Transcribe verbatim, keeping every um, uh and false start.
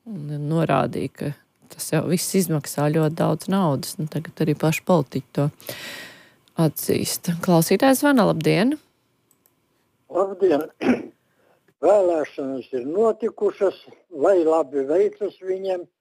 un norādīja, ka tas jau viss izmaksā ļoti daudz naudas. Nu, tagad arī paši politiķi to atzīst. Klausītājs zvana, labdien! Labdien! Vēlēšanas ir notikušas, lai labi veicas viņiem.